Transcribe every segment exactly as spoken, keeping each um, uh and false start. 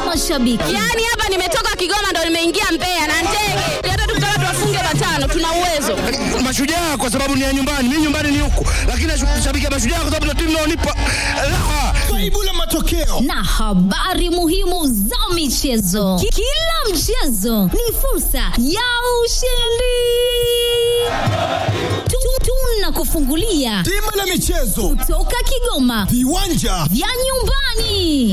mashabiki. Yaani hapa nimetoka Kigoma ndo nimeingia Mbeya na ndege. Hata tukitaka tuwafunge matano tuna uwezo. Mashujaa kwa sababu ni ya nyumbani, mimi nyumbani ni huko. Lakini nashabiki Mashujaa kwa sababu ndio timu inaonipa raha. Faibu la matokeo Na habari muhimu za michezo. Ki- Kila mchezo ni fursa ya ushindi. Tu- Tunakufungulia Dimba la michezo kutoka Kigoma, viwanja vya nyumbani.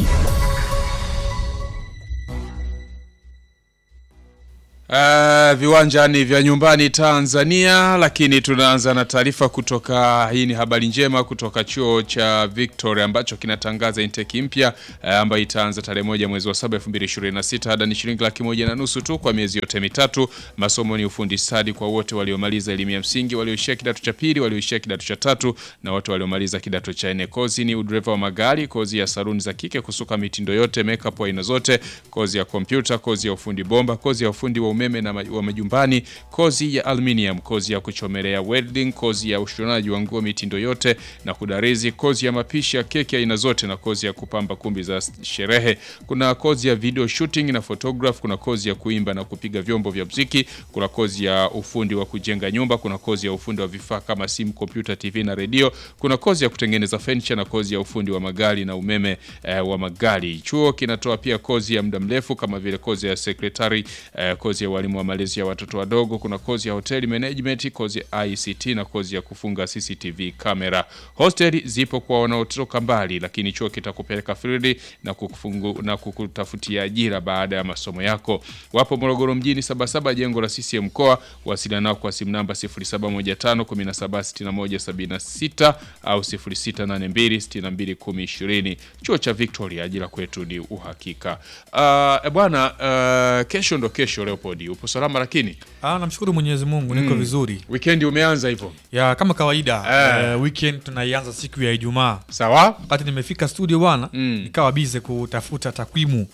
Uh, viwanjani vya nyumbani Tanzania, lakini tunaanza na taarifa kutoka, hii ni habari njema kutoka chuo cha Victoria ambacho kinatangaza intake mpya uh, ambayo itaanza tarehe moja mwezi wa saba elfu mbili ishirini na sita. Ada ni shilingi laki moja na nusu tu kwa miezi yote mitatu. Masomo ni ufundi stadi kwa wote waliomaliza elimu ya msingi, walioishia kidato cha pili, walioishia kidato cha tatu na wote waliomaliza kidato cha nne. Kozi ni udereva wa magari, kozi ya saluni za kike, kusuka mitindo yote, makeup aina zote, kozi ya kompyuta, kozi ya ufundi bomba, kozi ya ufundi wa umeme na wa majumbani, kozi ya aluminium, kozi ya kuchomelea welding, kozi ya ushonaji wa nguo mitindo yote na kudarizi, kozi ya mapishi ya keki aina zote na kozi ya kupamba kumbi za sherehe. Kuna kozi ya video shooting na photograph, kuna kozi ya kuimba na kupiga vyombo vya muziki, kuna kozi ya ufundi wa kujenga nyumba, kuna kozi ya ufundi wa vifaa kama simu, kompyuta, T V na radio, kuna kozi ya kutengeneza furniture na kozi ya ufundi wa magari na umeme eh, wa magari. Chuo kinatoa pia kozi ya muda mrefu kama vile kozi ya secretary, eh, kozi ya walimu wa malezi ya watoto wadogo, kuna kozi ya hotel management, kozi ya I C T na kozi ya kufunga C C T V camera. Hosteli zipo kwa wanaotoka mbali, lakini chuo kitakupeleka field na kukufungu na kukutafutia ajira baada ya masomo yako. Wapo Morogoro mjini Sabasaba, jengo la C C M mkoa. Wasiliana nao kwa simu namba sifuri saba moja tano kumi na saba sitini na moja sabini na sita au sifuri sita nane mbili sitini na mbili kumi ishirini. Chuo cha Victoria, ajira kwetu ni uhakika. Uh, bwana uh, kesho ndo kesho Leopold. Upo salama lakini? Ah, namshukuru Mwenyezi Mungu niko mm. vizuri. Weekend umeanza hivyo? Ya kama kawaida, eh. uh, weekend tunaianza siku ya Ijumaa. Sawa? Wakati nimefika studio bwana, mm. nikawa busy kutafuta takwimu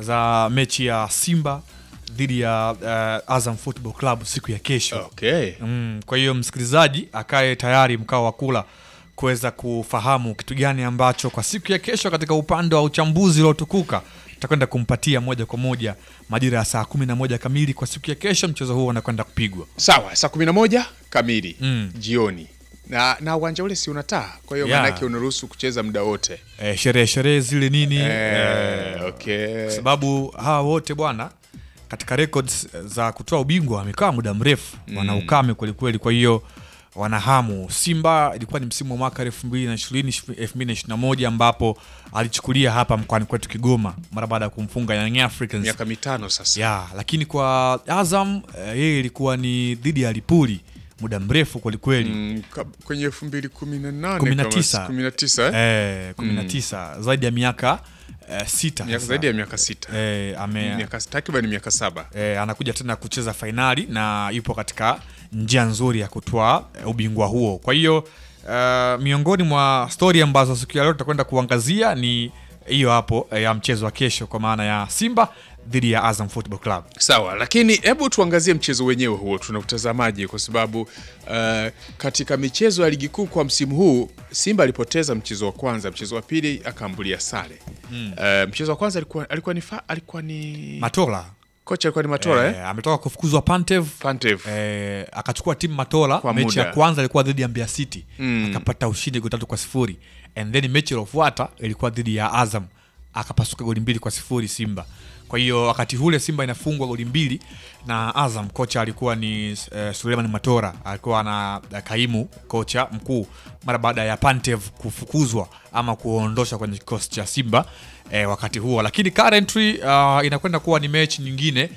za mechi ya Simba dhidi ya uh, Azam Football Club siku ya kesho. Okay. Mm, kwa hiyo msikilizaji akae tayari mkao wa kula kuweza kufahamu kitu gani ambacho kwa siku ya kesho katika upande wa uchambuzi uliotukuka tutakwenda kumpatia moja kwa moja majira ya saa kumi na moja kamili kwa siku ya kesho. Mchezo huo unakwenda kupigwa. Sawa, saa kumi na moja kamili mm. jioni. Na na uwanja ule si unataa. Kwa hiyo yeah. maana yake unaruhusu kucheza muda wote. Eh, sherehe sherehe zile nini? Eh, eh, okay. Kwa sababu hawa wote bwana katika records za kutoa ubingwa wamekaa muda mrefu, mm. wana ukame kweli kweli, kwa hiyo wanahamu. Simba ilikuwa ni msimu wa mwaka elfu mbili na ishirini elfu mbili na ishirini na moja ambapo alichukulia hapa mkoani kwetu Kigoma mara baada ya kumfunga Young Africans miaka mitano sasa. Ya, lakini kwa Azam yeye uh, ilikuwa ni dhidi ya Lipuli muda mrefu kweli kweli. Mm, kwenye elfu mbili kumi na nane kumi na tisa kumi na tisa eh, eh kumi na tisa mm. zaidi ya miaka Uh, sita miaka zaidi ya miaka sita eh, ame miaka takriban miaka saba eh, anakuja tena kucheza fainali na yupo katika njia nzuri ya kutoa uh, ubingwa huo. Kwa hiyo uh, miongoni mwa story ambazo siku ya leo tutakwenda kuangazia ni hiyo hapo uh, ya mchezo wa kesho kwa maana ya Simba dhidi ya Azam Football Club. Sawa, lakini hebu tuangazie mchezo wenyewe huo tunautazamaje, kwa sababu uh, katika michezo ya ligi kuu kwa msimu huu Simba alipoteza mchezo wa kwanza, mchezo wa pili akaambulia sare. Mm. Uh, mchezo wa kwanza alikuwa alikuwa ni fa, alikuwa ni Matola. Kocha alikuwa ni Matola eh? eh ametoka kufukuzwa Pantev. Pantev. Eh akachukua timu Matola kwa mechi muda. Ya kwanza ilikuwa dhidi ya Mbeya City. Mm. Akapata ushindi goli tatu kwa sifuri. And then mechi iliyofuata ilikuwa dhidi ya Azam. Akapasuka goli mbili kwa sifuri Simba. Kwa hiyo wakati hule Simba inafungwa goli mbili na Azam, kocha alikuwa ni uh, Suleiman Matora, alikuwa na uh, kaimu kocha mkuu mara baada ya Pantev kufukuzwa ama kuondosha kwenye kikosi cha Simba eh, wakati huo. Lakini currently uh, inakwenda kuwa ni mechi nyingine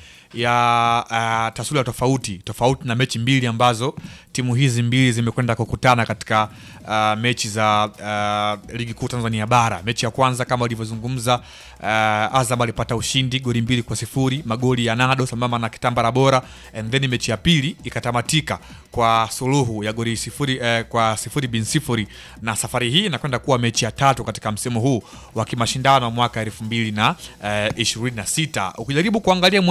ya uh, taswira tofauti tofauti na mechi mbili ambazo timu hizi mbili zimekwenda kukutana katika uh, mechi za uh, ligi kuu Tanzania bara. Mechi ya kwanza kama ulivyozungumza, uh, Azam alipata ushindi goli mbili kwa sifuri, magoli ya Nado sambamba na Kitambara Bora, and then mechi ya pili ikatamatika kwa suluhu ya goli sifuri eh, kwa sifuri bin sifuri, na safari hii inakwenda kuwa mechi ya tatu katika msimu huu wa kimashindano mwaka elfu mbili na ishirini na sita. Ukijaribu kuangalia mwenendo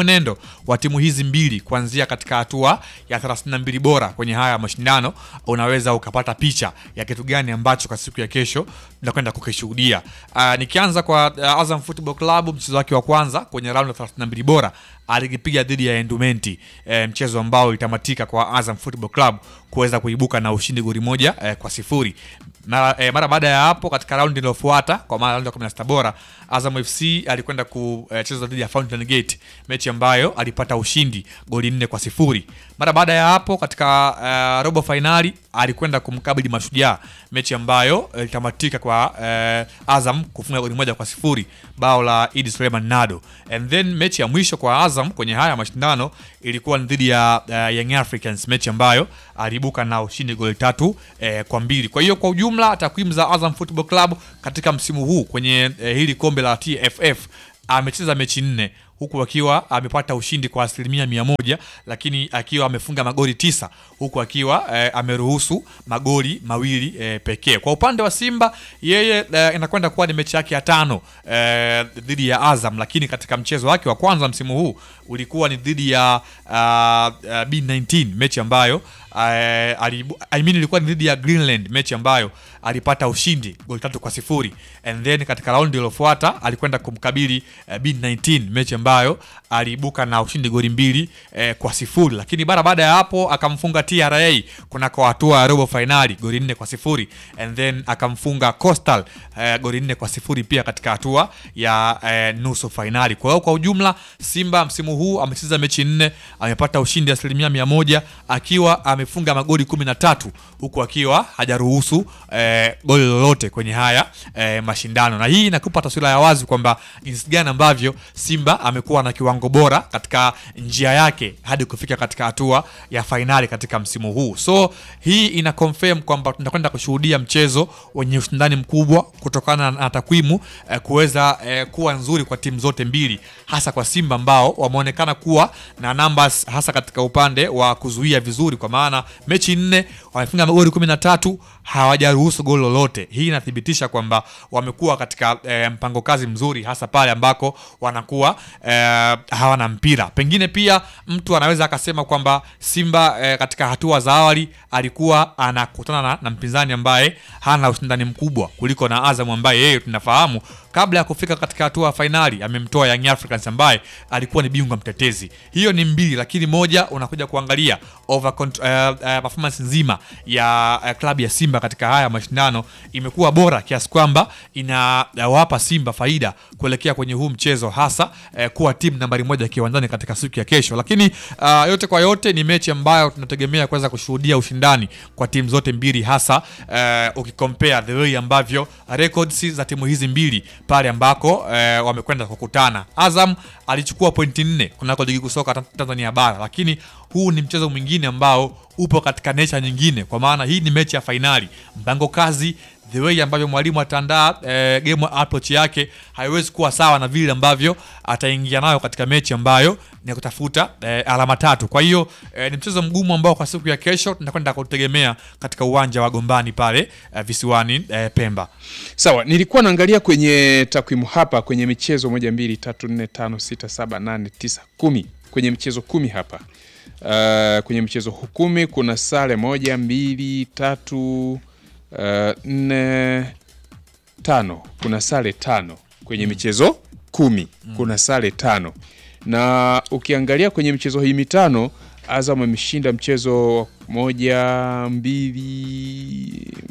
wa timu hizi mbili kuanzia katika hatua ya thelathini na mbili bora kwenye haya mashindano, unaweza ukapata picha ya kitu gani ambacho kwa siku ya kesho tunakwenda kukishuhudia. Uh, nikianza kwa uh, Azam Football Club, mchezo wake wa kwanza kwenye round ya thelathini na mbili bora alikipiga dhidi ya Endumenti, e, mchezo ambao ulitamatika kwa Azam Football Club kuweza kuibuka na ushindi goli moja e, kwa sifuri. Mara, e, mara baada ya hapo katika raundi iliyofuata kwa mara raundi ya kumi na sita bora, Azam F C alikwenda kucheza dhidi ya Fountain Gate, mechi ambayo alipata ushindi goli nne kwa sifuri. Mara baada ya hapo katika uh, robo finali alikwenda kumkabili Mashujaa, mechi ambayo ilitamatika kwa uh, Azam kufunga goli moja kwa sifuri, bao la Idi Suleiman Nado. And then mechi ya mwisho kwa Azam kwenye haya mashindano ilikuwa dhidi ya uh, Young Africans, mechi ambayo alibuka na ushindi goli tatu eh, kwa mbili. Kwa hiyo kwa ujumla takwimu za Azam Football Club katika msimu huu kwenye eh, hili kombe la T F F, amecheza mechi nne huku akiwa amepata ushindi kwa asilimia mia moja, lakini akiwa amefunga magoli tisa huku akiwa eh, ameruhusu magoli mawili eh, pekee. Kwa upande wa Simba, yeye eh, inakwenda kuwa ni mechi yake ya tano eh, dhidi ya Azam, lakini katika mchezo wake wa kwanza msimu huu ulikuwa ni dhidi ya uh, uh, B kumi na tisa, mechi ambayo Uh, alibu, I mean ilikuwa ni dhidi ya Greenland, mechi ambayo alipata ushindi goli tatu kwa sifuri. And then katika raundi iliyofuata alikwenda kumkabili uh, B kumi na tisa, mechi ambayo aliibuka na ushindi goli mbili uh, kwa sifuri. Lakini bara baada ya hapo akamfunga T R A kuna kwa hatua ya robo finali goli nne kwa sifuri. And then akamfunga Coastal uh, goli nne kwa sifuri pia katika hatua ya uh, nusu finali. Kwa hiyo kwa ujumla Simba msimu huu amecheza mechi nne, amepata ushindi asilimia mia moja, akiwa amefunga magoli kumi na tatu huku akiwa hajaruhusu eh, goli lolote kwenye haya eh, mashindano. Na hii inakupa taswira ya wazi kwamba jinsi gani ambavyo Simba amekuwa na kiwango bora katika njia yake hadi kufika katika hatua ya fainali katika msimu huu. So hii ina confirm kwamba tunakwenda kushuhudia mchezo wenye ushindani mkubwa kutokana na takwimu eh, kuweza eh, kuwa nzuri kwa timu zote mbili, hasa kwa Simba ambao wameonekana kuwa na numbers hasa katika upande wa kuzuia vizuri, kwa maana mechi nne wamefunga magoli kumi na tatu, hawajaruhusu goli lolote. Hii inathibitisha kwamba wamekuwa katika e, mpango kazi mzuri, hasa pale ambako wanakuwa e, hawana mpira. Pengine pia mtu anaweza akasema kwamba Simba e, katika hatua za awali alikuwa anakutana na, na mpinzani ambaye hana ushindani mkubwa kuliko na Azam ambaye yeye tunafahamu kabla ya kufika katika hatua ya finali amemtoa Young Africans ambaye alikuwa ni bingwa mtetezi. Hiyo ni mbili, lakini moja unakuja kuangalia over uh, uh, performance nzima ya uh, klabu ya Simba katika haya mashindano imekuwa bora kiasi kwamba inawapa uh, Simba faida kuelekea kwenye huu mchezo, hasa uh, kuwa timu nambari moja kiwanjani katika siku ya kesho. Lakini uh, yote kwa yote ni mechi ambayo tunategemea kuweza kushuhudia ushindani kwa timu zote mbili, hasa uh, ukicompare the way ambavyo records za timu hizi mbili pale ambako eh, wamekwenda kukutana. Azam alichukua pointi nne kunako ligi kusoka Tanzania bara, lakini huu ni mchezo mwingine ambao upo katika nature nyingine, kwa maana hii ni mechi ya fainali. Mpango kazi, the way ambavyo mwalimu ataandaa eh, game approach yake haiwezi kuwa sawa na vile ambavyo ataingia nayo katika mechi ambayo ni kutafuta eh, alama tatu. Kwa hiyo eh, ni mchezo mgumu ambao kwa siku ya kesho tunakwenda kutegemea katika uwanja wa Gombani pale eh, visiwani eh, Pemba. Sawa, nilikuwa naangalia kwenye takwimu hapa kwenye michezo moja mbili tatu nne tano sita saba nane tisa kumi, kwenye michezo kumi hapa. Uh, kwenye michezo kumi kuna sare moja mbili tatu Uh, nne tano, kuna sare tano kwenye michezo kumi, kuna sare tano. Na ukiangalia kwenye michezo hii mitano, Azam ameshinda mchezo moja mbili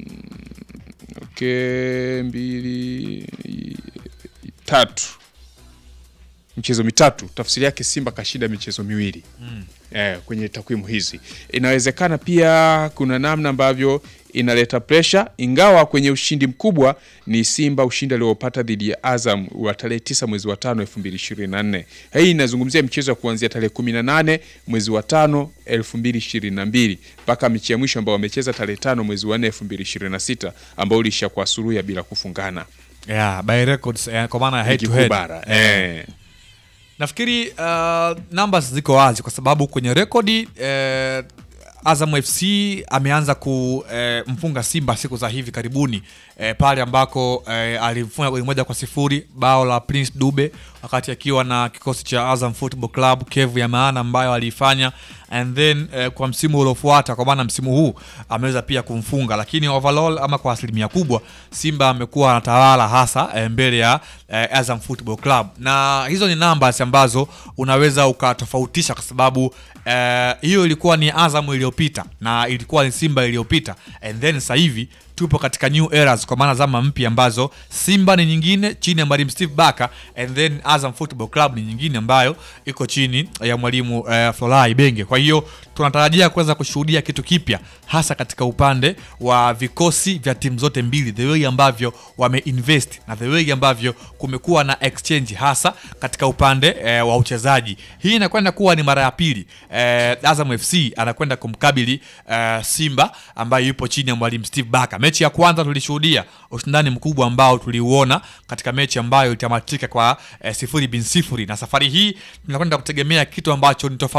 okay mbili tatu, michezo mitatu. Tafsiri yake Simba kashinda michezo miwili mm. eh, kwenye takwimu hizi. Inawezekana pia kuna namna ambavyo inaleta pressure, ingawa kwenye ushindi mkubwa ni Simba, ushindi aliopata dhidi ya Azam wa tarehe tisa mwezi wa tano elfu mbili ishirini na nne. Hii inazungumzia mchezo kuanzia tarehe kumi na nane mwezi wa tano elfu mbili ishirini na mbili mpaka mechi ya mwisho ambao wamecheza tarehe tano mwezi wa nne elfu mbili ishirini na sita ambao ulishakuwa suluhu bila kufungana. Yeah, by records eh, kwa maana head to head. Eh. Nafikiri uh, numbers ziko wazi kwa sababu kwenye rekodi eh, Azam F C ameanza kumfunga e, Simba siku za hivi karibuni e, pale ambako e, alifunga goli moja kwa sifuri bao la Prince Dube wakati akiwa na kikosi cha Azam Football Club, kevu ya maana ambayo aliifanya, and then e, kwa msimu uliofuata, kwa maana msimu huu ameweza pia kumfunga, lakini overall ama kwa asilimia kubwa Simba amekuwa anatawala hasa e, mbele ya e, Azam Football Club, na hizo ni numbers ambazo unaweza ukatofautisha kwa sababu e, hiyo ilikuwa ni Azam iliyopita na ilikuwa ni Simba iliyopita, and then sasa hivi tupo katika new eras, kwa maana zama mpya ambazo Simba ni nyingine chini ya mwalimu Steve Barker, and then Azam Football Club ni nyingine ambayo iko chini ya mwalimu uh, Florent Ibenge. Kwa hiyo tunatarajia kuweza kushuhudia kitu kipya hasa katika upande wa vikosi vya timu zote mbili, the way ambavyo wameinvest na the way ambavyo kumekuwa na exchange hasa katika upande uh, wa uchezaji. Hii inakwenda kuwa ni mara ya pili uh, Azam F C anakwenda kumkabili uh, Simba ambaye yupo chini ya mwalimu Steve Barker. Mechi ya kwanza tulishuhudia ushindani mkubwa ambao tuliuona katika mechi ambayo itamatika kwa eh, sifuri bin sifuri, na safari hii tunakwenda kutegemea kitu ambacho ni tofauti.